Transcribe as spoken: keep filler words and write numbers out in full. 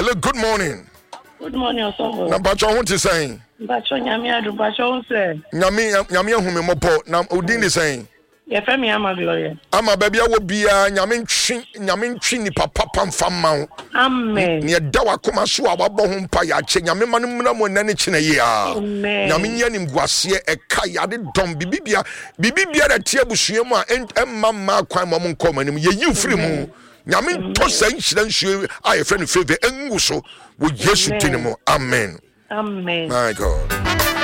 Hello, good morning. Good morning, Osofo. Na bacho ho ti saying? Bacho nyame adu bacho say. Nyame nyame hu me mopo na odin ni saying. Ye fa me ama Gloria. Ama ba bia wo bia nyame ntwi nyame ntwi ni papa pamfa ma. Amen. Ne da wakoma so a wabɔ ho mpa ya che nyame manu muna mo nani chine yi a. Amen. Nyame nya nim guase e ka ya de dom bibibia bibibia da tie busue mu a emma ma kwan mo nkom anim ye yi firi mu. Nyame to san hyira nsue a ye friend favor engu so wo Yesu din mu. Amen. Amen. My God.